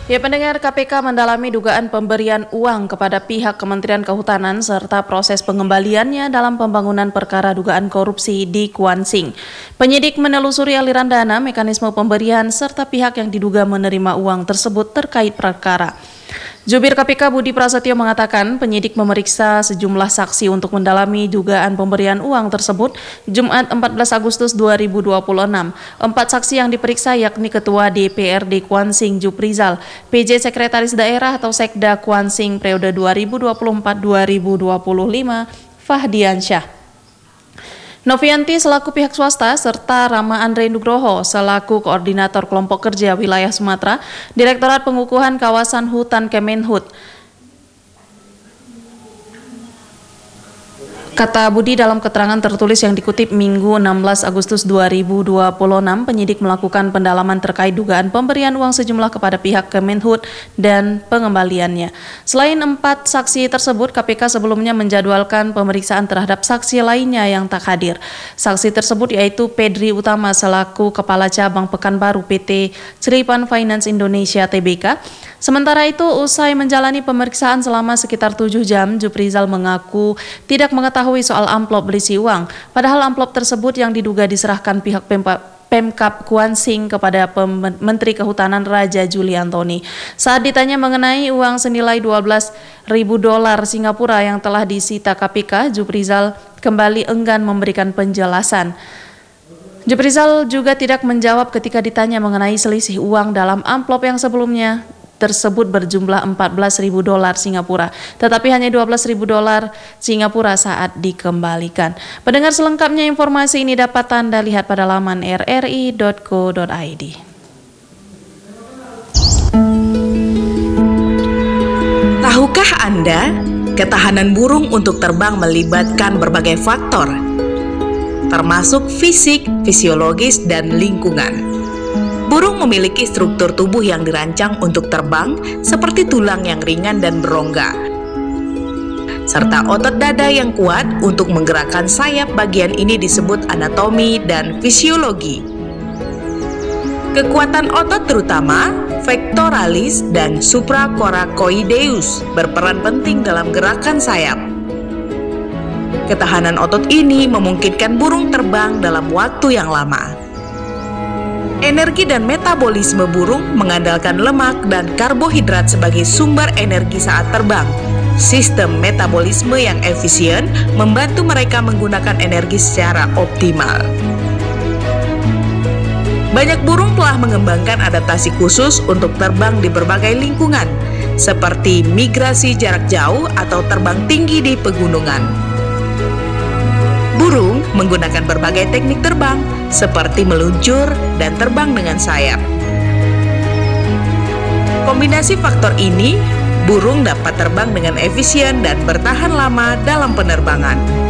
Ya, pendengar, KPK mendalami dugaan pemberian uang kepada pihak Kementerian Kehutanan serta proses pengembaliannya dalam pembangunan perkara dugaan korupsi di Kuansing. Penyidik menelusuri aliran dana, mekanisme pemberian, serta pihak yang diduga menerima uang tersebut terkait perkara. Jubir KPK Budi Prasetyo mengatakan penyidik memeriksa sejumlah saksi untuk mendalami dugaan pemberian uang tersebut Jumat 14 Agustus 2026. 4 saksi yang diperiksa yakni Ketua DPRD Kuansing Juprizal, PJ Sekretaris Daerah atau Sekda Kuansing periode 2024-2025 Fahdiansyah, Novianti selaku pihak swasta, serta Rama Andre Nugroho selaku Koordinator Kelompok Kerja Wilayah Sumatera, Direktorat Pengukuhan Kawasan Hutan Kemenhut. Kata Budi dalam keterangan tertulis yang dikutip Minggu 16 Agustus 2026, penyidik melakukan pendalaman terkait dugaan pemberian uang sejumlah kepada pihak Kemenhut dan pengembaliannya. Selain 4 saksi tersebut, KPK sebelumnya menjadwalkan pemeriksaan terhadap saksi lainnya yang tak hadir. Saksi tersebut yaitu Pedri Utama selaku Kepala Cabang Pekanbaru PT Ceripan Finance Indonesia Tbk. Sementara itu, usai menjalani pemeriksaan selama sekitar 7 jam, Juprizal mengaku tidak mengetahui soal amplop berisi uang. Padahal amplop tersebut yang diduga diserahkan pihak Pemkab Kuansing kepada Menteri Kehutanan Raja Juli Antoni. Saat ditanya mengenai uang senilai $12.000 Singapura yang telah disita KPK, Juprizal kembali enggan memberikan penjelasan. Juprizal juga tidak menjawab ketika ditanya mengenai selisih uang dalam amplop yang sebelumnya tersebut berjumlah $14.000 Singapura, tetapi hanya $12.000 Singapura saat dikembalikan. Pendengar, selengkapnya informasi ini dapat Anda lihat pada laman rri.co.id. Tahukah Anda, ketahanan burung untuk terbang melibatkan berbagai faktor, termasuk fisik, fisiologis, dan lingkungan. Burung memiliki struktur tubuh yang dirancang untuk terbang seperti tulang yang ringan dan berongga, serta otot dada yang kuat untuk menggerakkan sayap. Bagian ini disebut anatomi dan fisiologi. Kekuatan otot terutama pectoralis dan supracoracoideus berperan penting dalam gerakan sayap. Ketahanan otot ini memungkinkan burung terbang dalam waktu yang lama. Energi dan metabolisme burung mengandalkan lemak dan karbohidrat sebagai sumber energi saat terbang. Sistem metabolisme yang efisien membantu mereka menggunakan energi secara optimal. Banyak burung telah mengembangkan adaptasi khusus untuk terbang di berbagai lingkungan, seperti migrasi jarak jauh atau terbang tinggi di pegunungan. Burung menggunakan berbagai teknik terbang, seperti meluncur dan terbang dengan sayap. Kombinasi faktor ini, burung dapat terbang dengan efisien dan bertahan lama dalam penerbangan.